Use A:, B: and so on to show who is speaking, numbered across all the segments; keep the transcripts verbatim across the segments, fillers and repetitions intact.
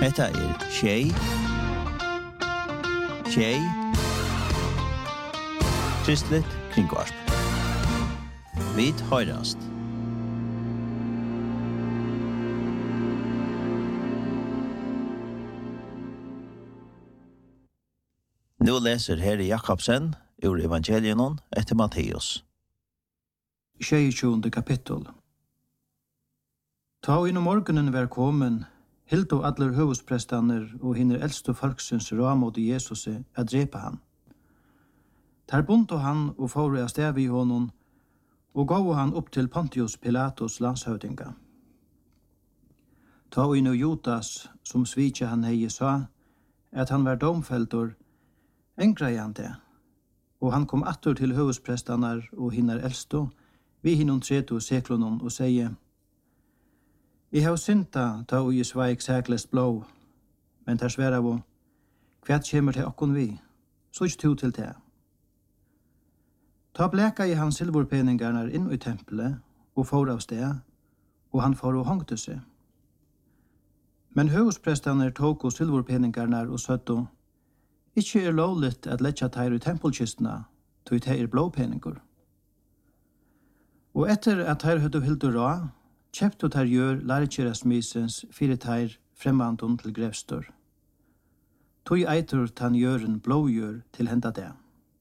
A: Hetta er Shay. Shay. Kristligt kringvarp. Vit høyrast. Nu leser Herre Jakobsen ur Evangelien etter Matteus.
B: tjugoandra kapittel. Ta inn om morgenen var kommen, hilt og allar høvusprestaner og hinner eldste folksens råd Jesus at drepa han. Der bunto han og fåre av stev i honom, og gav han opp til Pontius Pilatus landshøvdinga. Ta inn og Judas, som svitja han hei sa, at han var domfeltor, engrei han det, og han kom atter til høvusprestanar og hinner eldste, vi hinnom treto seklonon og sier, «I har synta ta og i sveik sæklest blå, men tar sværa vå, hva kommer til okkon vi, så ikke to til det.» Ta bleka i hans silvorpeningarnar inn i tempelet og får av sted, og han får og hongte seg. Men høvusprestaner tok og silvorpeningarnar og søtto, «Ikke er lovligt at letja teir i tempelkistena, tog teir blåpeningur.» Og etter at teir høyde hildu råd, kjøpte teir gjør lærkjerasmisens fire teir fremmandun til grevstor. Tog eitur tan gjøren blågjør til henda det.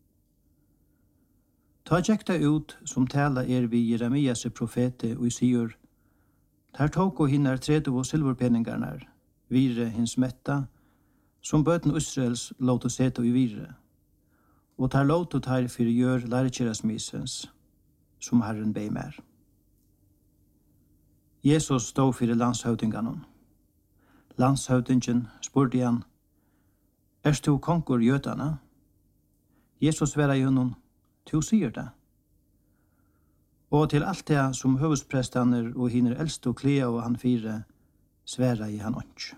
B: Ta tjekta ut som tala er vi Jeremias profete og i sier, der tok og hinner tredo og silverpeningarnar, vire hins metta, som bøten Israels låt å sete i vire, og tar låt å tar for gjør lærkjerasmisens, som Herren bei mer. Jesus stod for landshøvdinganon. Landshøvdingen spurte han, «Erst du konkur jøtana?» Jesus svarer i honom, «Tu sier det.» Og til alt det som høvusprestaner og hinner eldste og klea og han fire, sværa i han ånds.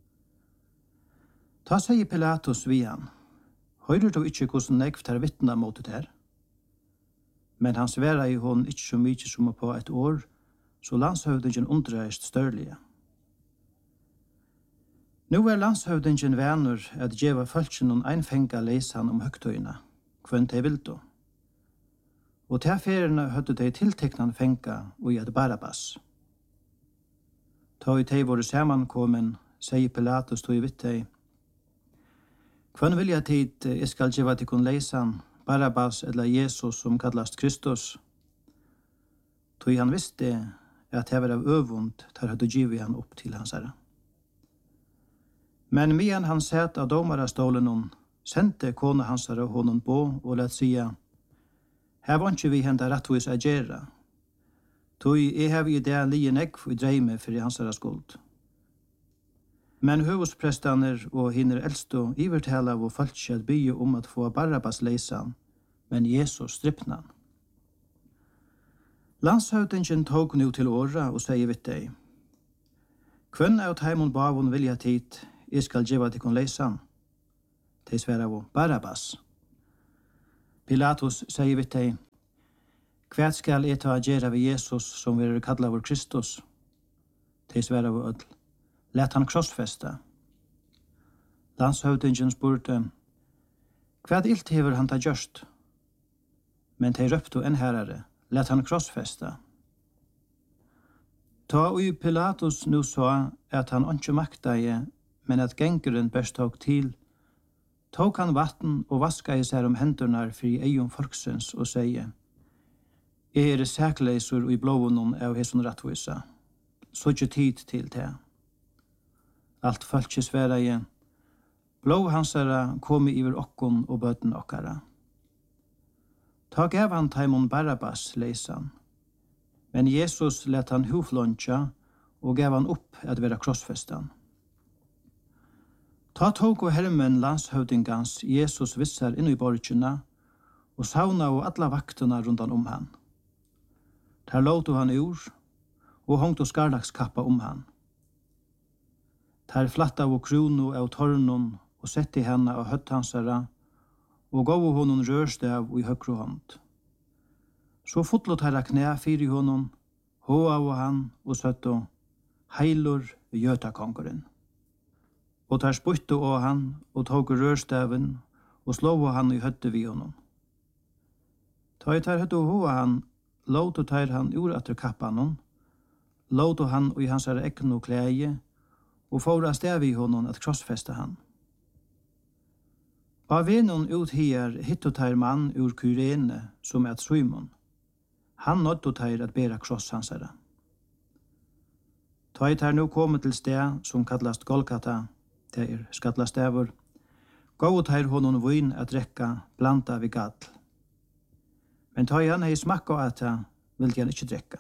B: Ta seg Pilatus vi han, «Høyrer du ikke hvordan nekv tar vittna mot det her?» Men han sværa i hon ikke så mykje som på et år, så landshøvdingen undreist størlige. Nå er landshøvdingen venner at djeva følgen noen einfenga leisan om høgtøyna, kvendt de vildo. Og til affærene høtte de tilteknan fenga og i et Barabbas. Ta i teg våre samankommen, sier Pilatus tog i vittei, «Kvann vil jeg tid jeg skal djeva til kun leisan, Barabbas eller Jesus som kallast Kristus?» Tog han visste at det var av øvund tar høyde givet han opp til hans herre. Men medan han sett av domarastålen, sendte kone hans herre honom på og lett sia, «Her var ikke vi henda rettvis agera. Tog jeg har i det lige negv i dreime for hans herre skuld. Men høvusprestaner og hinner eldstå ivertala av og falskje at bygge om at få Barabbas leisan, men Jesus strippna han. Landshøvdingen tog nu til åra og sier vitt deg, «Kvønn av taimon bavon vilja tid, jeg skal djeva til kon leisan?» De sværa av Barabbas. Pilatus sier vitt deg, «Hva skal jeg ta gjerra ved Jesus som vil kalla vår Kristus?» De sværa av ødel. «Let han krossfesta?» Landshøvdingen spurte, «Hva ilt hever han ta gjørst?» Men de røpte en herre, «Let han krossfesta?» Ta og Pilatus nu sa at han ikke maktaie, men at gengeren best tok til, tok han vatten og vaska i seg om hendurnar for i eion folksens og sier, «Jeg er sækleisur i blåvunnen av hesson rattvisa, så ikke tid til det.» Alt fölkje sværa i, «Blå hansara kom iver okkon og bøten okkara.» Ta gav han taimon Barabbas leisan, men Jesus let han huflonja og gav han opp at vera krossfestan. Ta tog og hermen landshøvdingans Jesus vissar inn i borgina og sauna og alla vaktuna rundan om han. Der låto han ur og hongt og skarlagskappa om han. Der flatta av krono av tornon og sette henne av høtthansara og gav honom rørstav i høyre hånd. Så fotlot herra knæ fyri honom, hoa av han og søtto, heilur gjøtakongeren. og tar spytte av han, og tog rørstaven, og slå han i høtte vi honom. Ta i tar høtte av han, låt og tar han ur etter kappanon, låt og han i hans ekne og klæje, og får av stev i honom at krossfeste han. Av venon ut her hitto tar mann ur Kyrene, som er Simon. Han nådde tar at bera kross hans herre. Ta i tar nu kommet til sted som kallast Golgata, det er skattlastäver, gå og tar honom vin at drekka blanda vid gall. Men ta i han hei smakka av etta, vil han ikkje drekka.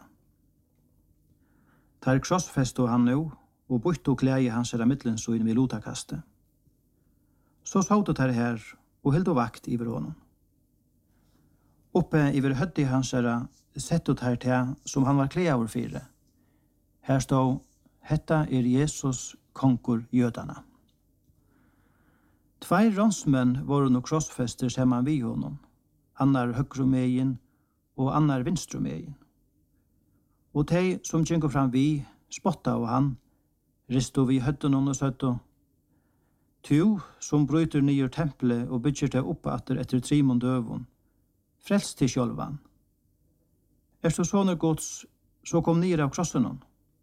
B: Tar krossfesto han nu, og bytto klæje hans herre mittlensuin vid lotakaste. Så såg det her og held vakt iver honom. Oppe iver høtti hans herre sett det her til som han var klæver fire. Her stod, hetta er Jesus konkur jødana. Tvei ronsmenn var no krossfester saman vi honom, annar høgrumegin og annar vinstrumegin. Og tei som gjengur fram vi, spotta av han, risto vi høtten og søtto. Tu som bryter nyer tempelet og byggjer det opp atter etter trimon døvun, frelst til sjølvan. Er så sånne gods, så kom nyer av krossenon.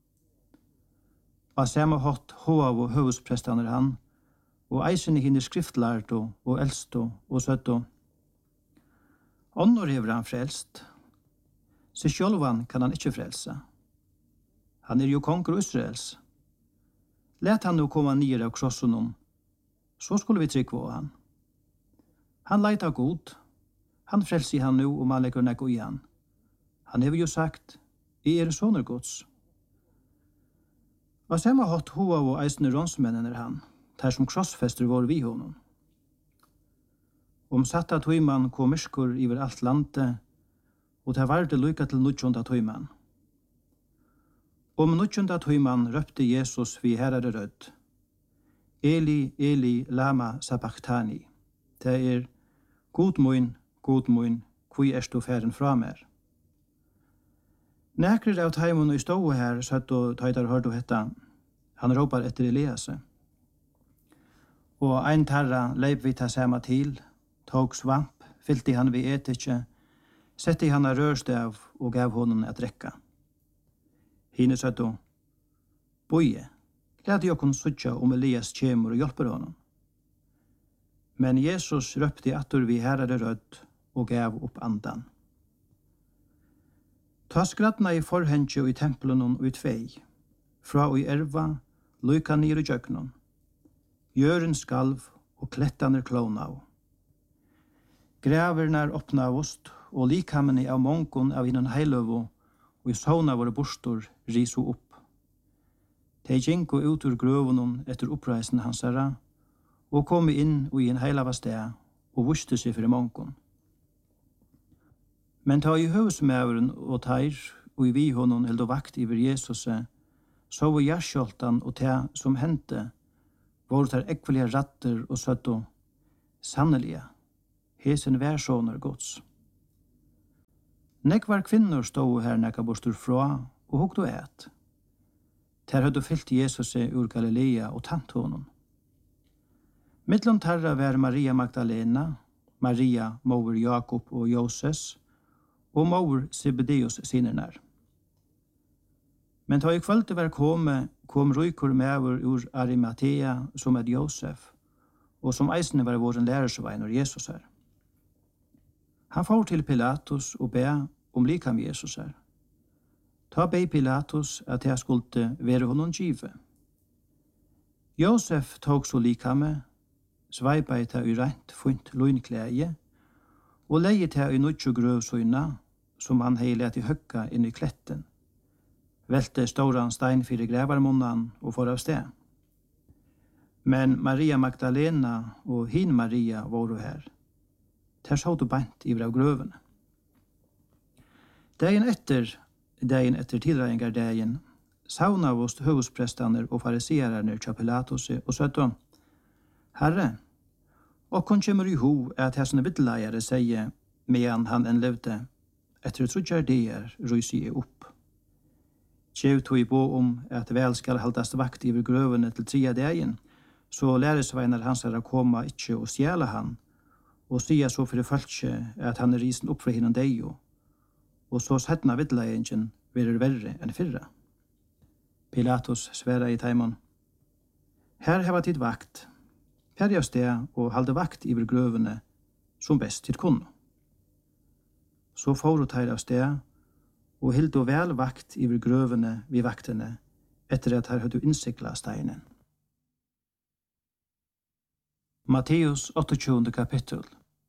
B: Av samme hatt hoav og høvesprestaner han, og eisen i hinne skriftlarto og eldsto og søtto. Åndor hever han frelst. Så sjølvan kan han ikkje frelsa. Han er jo konger Israels. Let han nu komma nyer av krossenon, så skulle vi trykva av han. Han leita god. Han frelsi han nu og man legger nekko i han. Han hever jo sagt, I er sånne gods. Av samme hatt hoa og eisne ronsmennen er han, der som krossfester var vi honom. Om satta tøyman kom myrskur iver alt landet, og det var det lykka til nutjonda tøyman. Om nutjonda tøyman røpte Jesus vi herare rødd. Eli, Eli, lama sabachthani. Det er god moin, god moin, kui er du færen fra mer. Nekrir av taimon i ståu her, søtt og tøydar hørdu hetta, han råpar etter Eliase. Og ein tarra leip vi ta sama til, tog svamp, fyllte han vi etikje, sette han a rørstav og gav honom at drekka. Hine søtt og, boie, lad jeg kun sutja om Elias kjemur og hjelper honom. Men Jesus røpte atur vi herare rødd og gav opp andan. Ta skratna i forhengje og i tempelen og i tvei, fra og i erva, lyka nir i jøknon. Gjøren skalv og klettaner klona av. Grævernar åpna av ost, og likhamene av mongon av innan heiløvo, og i sauna våre bostor riso opp. De gjenko ut ur grøvonon etter oppreisen hans herra, og kom inn og i en heilava sted, og vuste seg for mongon. Men ta i høvesmæveren og teir, og i vi honom held og vakt iver Jesus, så var gjerskjoltan og te som hente, var der ekvelige ratter og søtto, sannelige, hesen værsåner gods. Nekvar kvinnor stod her nekka bostur fra, og hukte og et. Ter hadde fyllt Jesus ur Galilea og tant honom. Mittlom tarra var Maria Magdalena, Maria, mover Jakob og Joses, og mover Zebedeus sinernar. Men ta i kvölde var komme, kom rykur mever ur Arimathea, som er Josef, og som eisne var våren lærersvein og Jesus her. Han får til Pilatus og be om likam Jesus her. Ta be Pilatus at jeg skulle være honom give. Josef tog så likame, sveibeita i rent funt løgnklæje, og leie til i nødtjo grøvsøyna, som han hei let i høkka inn i kletten. Velte ståran stein fyrir grævarmunnan og for av sted. Men Maria Magdalena og hin Maria var her. Der så du bant i av grøvene. Dagen etter, dagen etter tilreiningar dagen, sauna vost høvesprestaner og fariseerarner kja Pilatus og søtta, Herre, og kon kjemur i ho at hessene viddeleiere sier, medan han enn levde, etter trudjar dier rysi i opp. Kjev tog i bo om at vel skal haldast vakt iver grøvene til tria dagen, så læresveinar hans er å komme ikke og stjæle han, og sier så for folket at han er risen opp fra hinnan deg, og så settna vidleggingen vil verre enn fyrre. Pilatus sværa i taimon. Her heva tid vakt, fer av sted og halde vakt iver grøvene som best tid kunne. Så får teir av sted, og hildo vel vakt iver grøvene vid vaktene, etter at her hadde innsikla steinen. Matteus åttiotjugunda kapittel.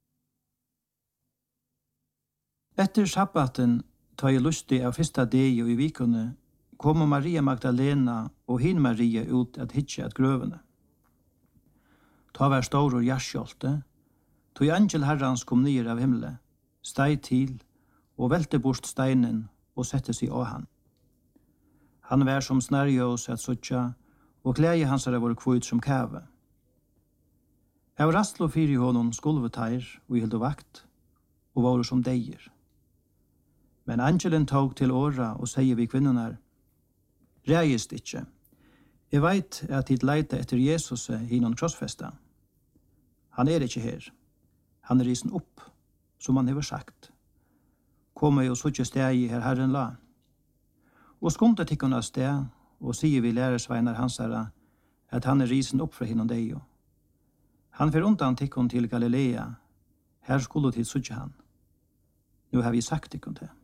B: Etter sabbaten ta jeg lustig av fyrsta deg i vikene, kom Maria Magdalena og hin Maria ut at hitje at grøvene. Ta var stor og gjerskjolte, tog angel herrans kom nyer av himle, steg til og velte bort steinen og sette seg av han. Han var som snarjøs at suttja, og klæje hans er var kvitt som kæve. Av rastlo fyri honom skulveteir og hildo vakt, og var som deir. Men angelen tog til åra og sier vi kvinnenar, «Reist ikkje. Jeg veit at hit leite etter Jesus hinnom krossfesta. Han er ikkje her. Han er risen opp, som han hever sagt. Kom og suttje steg her Herren la. Og skumte tikkene av sted, og sier vi læresveinar hansara, at han er risen opp fra hinnom deg. Han fer undan tikkene til Galilea. Her skulle til suttje han. Nå har vi sagt tikkene til.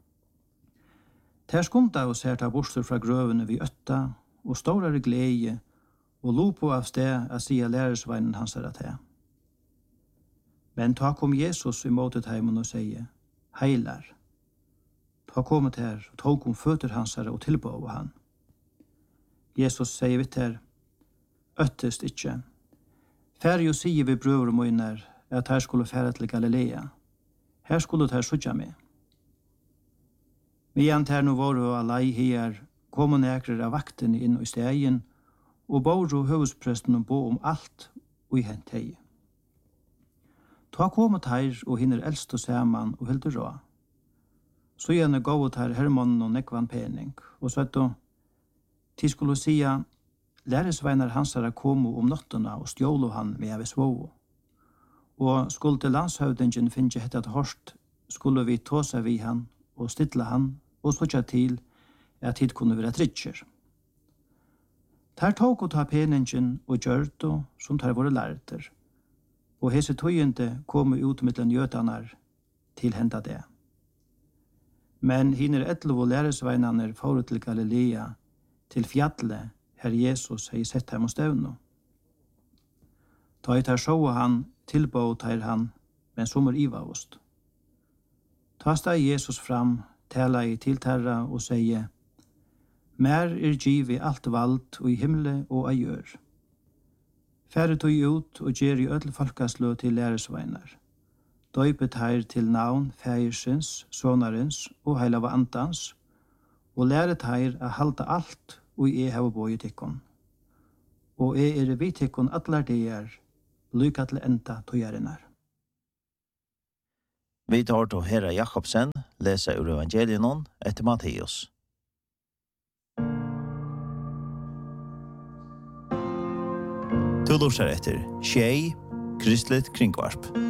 B: Ter skumta og ser ta bostur fra grøvene vi øtta, og stårare glede, og lopo av sted a sia læresveinen hans er at he. Men ta kom Jesus i måtet heimen og sier, heilar. Ta kommet her, og ta kom føtter hans er og tilbå av han. Jesus sier vitt her, øttest ikkje. Fær jo sier vi brøver og møyner, at her skulle fære til Galilea. Her skulle her sutja med. Medan ter nu var og alai her, kom og nekrer av vakten inn i stegen, og bor og høvespresten og bo om alt, og i hent hei. Ta kommet her og hinner eldst og saman og hilder rå. Så gjerne gav her Hermannen og nekvan pening, og så etter, de skulle sia, læresveinar hansara komo om nottena og stjålo han med av svå. Og skulle til landshøvdingen finne hette hårst, skulle vi tåsa vi han og stilla han og sutja til at hit kunne være tritsjer. Ter tog og ta peningen og gjørto som tar våre lærter, og hese tøyende kom ut mittlen jötanar til henta det. Men hinner etlo læresveinaner får til Galilea, til fjallet her Jesus hei sett hem og stevno. Ta i tar sjå han, tilbå tar han, men som er ivavost. Ta steg Jesus fram, tala i tiltarra og sier, «Mer er givi alt vald og i himle og i gjør. Færre tog ut og gjer i ødel folkaslå til læresveinar. Døypet her til navn fægersins, sonarins og heilava andans, og læret her a halda alt og jeg har boi tikkon. Og jeg er vi tikkon atlar deir, lykka til enda togjerinar.»
A: Vi tar til Herre Jakobsen, lesa ur evangelien etter Matteus. Du lurer etter Tjei, Kristelig Kringvarp.